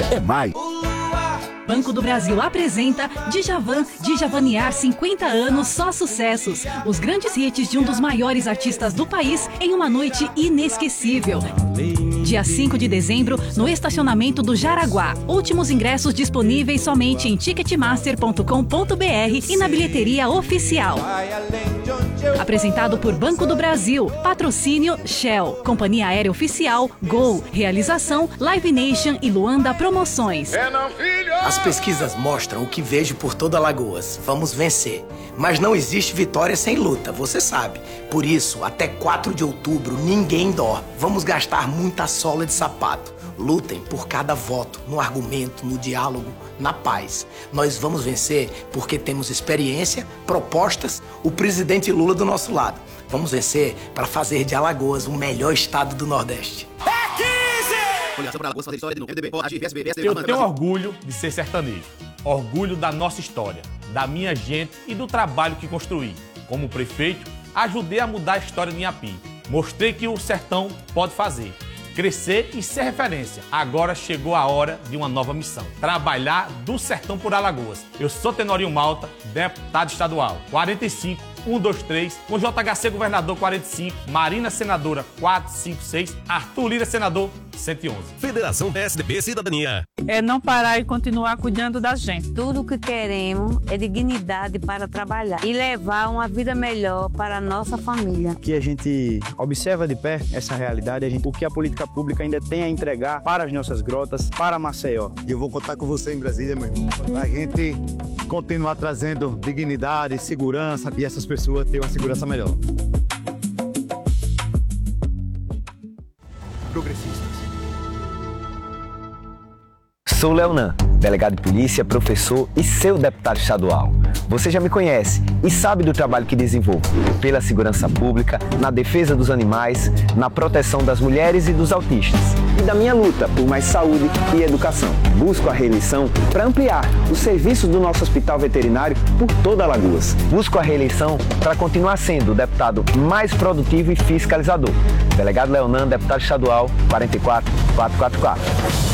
É mais. Banco do Brasil apresenta Djavan, Djavanear 50 anos, só sucessos. Os grandes hits de um dos maiores artistas do país em uma noite inesquecível. Dia 5 de dezembro, no estacionamento do Jaraguá. Últimos ingressos disponíveis somente em ticketmaster.com.br e na bilheteria oficial. Apresentado por Banco do Brasil. Patrocínio Shell. Companhia Aérea Oficial Gol. Realização Live Nation e Luanda Promoções. As pesquisas mostram o que vejo por toda Alagoas. Vamos vencer. Mas não existe vitória sem luta, você sabe. Por isso, até 4 de outubro, ninguém dorme. Vamos gastar muita sola de sapato. Lutem por cada voto, no argumento, no diálogo, na paz. Nós vamos vencer porque temos experiência, propostas, o presidente Lula do nosso lado. Vamos vencer para fazer de Alagoas o melhor estado do Nordeste. Eu tenho orgulho de ser sertanejo. Orgulho da nossa história, da minha gente e do trabalho que construí. Como prefeito, ajudei a mudar a história de Inhapi. Mostrei que o sertão pode fazer. Crescer e ser referência. Agora chegou a hora de uma nova missão. Trabalhar do sertão por Alagoas. Eu sou Tenorinho Malta, deputado estadual. 45 123, com JHC governador 45, Marina senadora 456, Arthur Lira senador 111. Federação PSDB Cidadania. É não parar e continuar cuidando da gente. Tudo o que queremos é dignidade para trabalhar e levar uma vida melhor para a nossa família. Que a gente observa de perto essa realidade, o que a política pública ainda tem a entregar para as nossas grotas, para Maceió. Eu vou contar com você em Brasília, meu irmão. A gente continuar trazendo dignidade, segurança e essas pessoas terem uma segurança melhor. Progressistas. Sou Leonan, delegado de polícia, professor e seu deputado estadual. Você já me conhece e sabe do trabalho que desenvolvo pela segurança pública, na defesa dos animais, na proteção das mulheres e dos autistas e da minha luta por mais saúde e educação. Busco a reeleição para ampliar os serviços do nosso hospital veterinário por toda Alagoas. Busco a reeleição para continuar sendo o deputado mais produtivo e fiscalizador. Delegado Leonan, deputado estadual 44444.